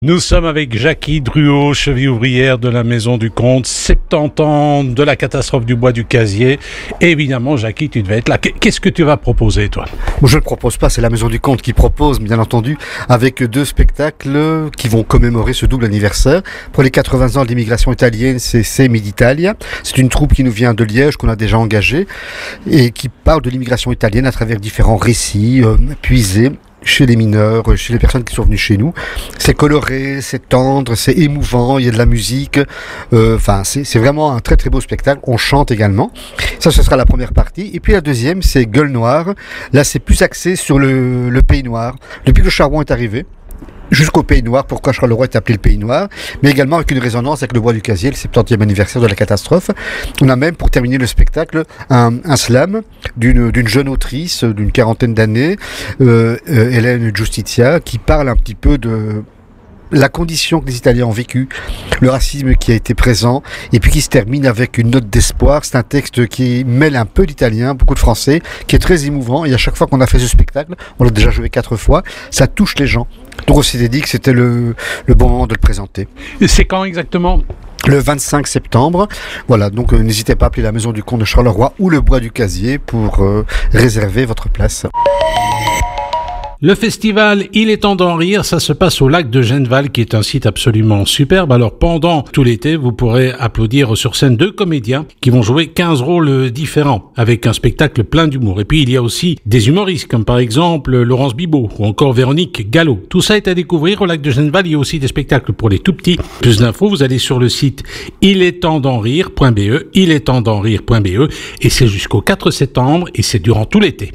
Nous sommes avec Jackie Druot, cheville ouvrière de la Maison du Comte, 70 ans de la catastrophe du bois du Casier. Et évidemment, Jackie, tu devais être là. Qu'est-ce que tu vas proposer, toi ? Je ne propose pas, c'est la Maison du Comte qui propose, bien entendu, avec 2 spectacles qui vont commémorer ce double anniversaire. Pour les 80 ans de l'immigration italienne, c'est Semi d'Italia. C'est une troupe qui nous vient de Liège, qu'on a déjà engagée, et qui parle de l'immigration italienne à travers différents récits puisés chez les mineurs, chez les personnes qui sont venues chez nous. C'est coloré, c'est tendre, c'est émouvant, il y a de la musique. C'est vraiment un très très beau spectacle. On chante également. Ça, ce sera la première partie. Et puis la deuxième, c'est Gueule Noire. Là, c'est plus axé sur le Pays Noir. Depuis que le charbon est arrivé, jusqu'au Pays Noir, pourquoi Charleroi est appelé le Pays Noir, mais également avec une résonance avec le bois du Casier, le 70e anniversaire de la catastrophe. On a même, pour terminer le spectacle, un slam d'une jeune autrice d'une quarantaine d'années, Hélène Giustizia, qui parle un petit peu de la condition que les Italiens ont vécue, le racisme qui a été présent, et puis qui se termine avec une note d'espoir. C'est un texte qui mêle un peu d'italien, beaucoup de français, qui est très émouvant, et à chaque fois qu'on a fait ce spectacle, on l'a déjà joué 4 fois, ça touche les gens. Donc on s'était dit que c'était le bon moment de le présenter. Et c'est quand exactement ? Le 25 septembre. Voilà, donc n'hésitez pas à appeler la Maison du Comte de Charleroi ou le Bois du Casier pour réserver votre place. Le festival Il est temps d'en rire, ça se passe au lac de Genneval, qui est un site absolument superbe. Alors pendant tout l'été, vous pourrez applaudir sur scène 2 comédiens qui vont jouer 15 rôles différents, avec un spectacle plein d'humour. Et puis il y a aussi des humoristes, comme par exemple Laurence Bibot ou encore Véronique Gallo. Tout ça est à découvrir au lac de Genneval. Il y a aussi des spectacles pour les tout petits. Plus d'infos, vous allez sur le site ilettempsdenrire.be, ilettempsdenrire.be, et c'est jusqu'au 4 septembre et c'est durant tout l'été.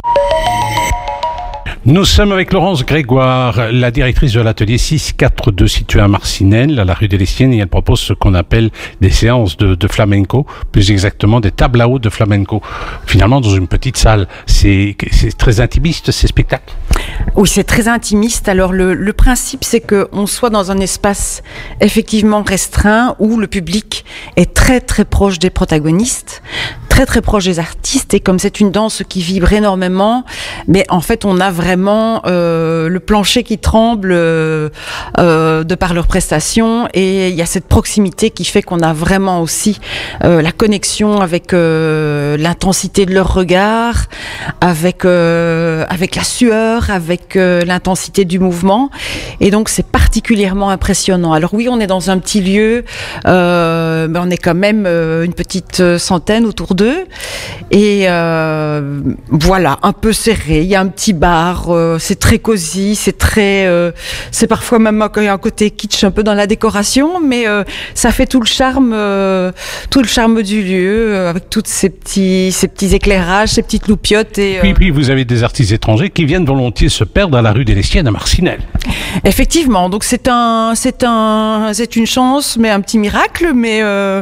Nous sommes avec Laurence Grégoire, la directrice de l'atelier 642 situé à Marcinelle, à la rue des Lestiennes, et elle propose ce qu'on appelle des séances de flamenco, plus exactement des tables à eau de flamenco. Finalement, dans une petite salle, c'est très intimiste ces spectacles. Oui, c'est très intimiste. Alors le principe, c'est qu'on soit dans un espace effectivement restreint où le public est très très proche des protagonistes, très très proche des artistes, et comme c'est une danse qui vibre énormément, mais en fait on a vraiment le plancher qui tremble de par leurs prestations, et il y a cette proximité qui fait qu'on a vraiment aussi la connexion avec l'intensité de leur regard, avec la sueur, avec l'intensité du mouvement, et donc c'est particulièrement impressionnant. Alors oui, on est dans un petit lieu, mais on est quand même une petite centaine autour d'eux, et voilà, un peu serré. Il y a un petit bar, c'est très cosy, c'est parfois même un côté kitsch un peu dans la décoration, mais ça fait tout le charme du lieu, avec toutes ces petits éclairages, ces petites loupiottes. Et puis vous avez des artistes étrangers qui viennent volontiers se perdre à la rue des Lestiennes à Marcinelle. Effectivement, donc c'est une chance, mais un petit miracle, mais un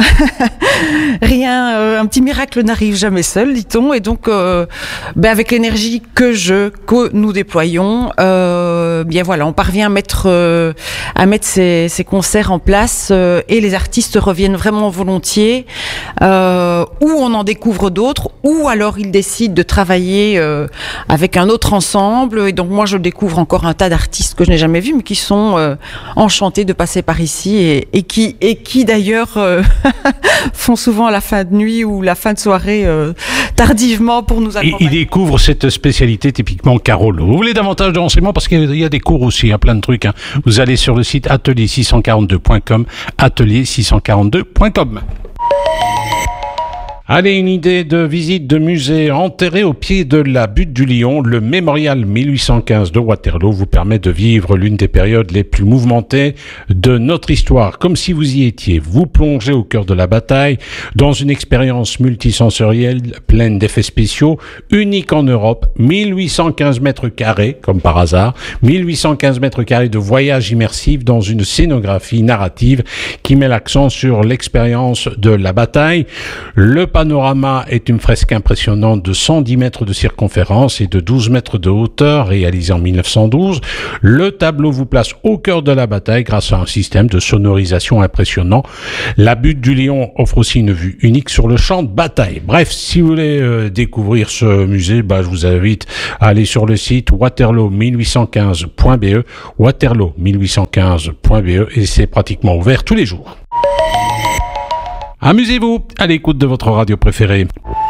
petit miracle n'arrive jamais seul, dit-on, et donc avec l'énergie que nous déployons, bien voilà, on parvient à mettre ces concerts en place, et les artistes reviennent vraiment volontiers, ou on en découvre d'autres, ou alors ils décident de travailler avec un autre ensemble, et donc moi je découvre encore un tas d'artistes que je n'ai jamais vus, mais qui sont enchantés de passer par ici, et qui d'ailleurs font souvent la fin de nuit ou la fin de soirée tardivement pour nous accompagner. Ils découvrent cette spécialité typiquement Carole. Vous voulez davantage de renseignements, parce qu'il y a des cours aussi, il y a plein de trucs. Vous allez sur le site atelier642.com, atelier642.com. Allez, une idée de visite de musée. Enterré au pied de la butte du Lion, le mémorial 1815 de Waterloo vous permet de vivre l'une des périodes les plus mouvementées de notre histoire. Comme si vous y étiez, vous plongez au cœur de la bataille dans une expérience multisensorielle pleine d'effets spéciaux, unique en Europe. 1815 mètres carrés, comme par hasard, 1815 mètres carrés de voyage immersif dans une scénographie narrative qui met l'accent sur l'expérience de la bataille. Le panorama est une fresque impressionnante de 110 mètres de circonférence et de 12 mètres de hauteur, réalisée en 1912. Le tableau vous place au cœur de la bataille grâce à un système de sonorisation impressionnant. La butte du Lion offre aussi une vue unique sur le champ de bataille. Bref, si vous voulez découvrir ce musée, je vous invite à aller sur le site waterloo1815.be, waterloo1815.be, et c'est pratiquement ouvert tous les jours. Amusez-vous à l'écoute de votre radio préférée.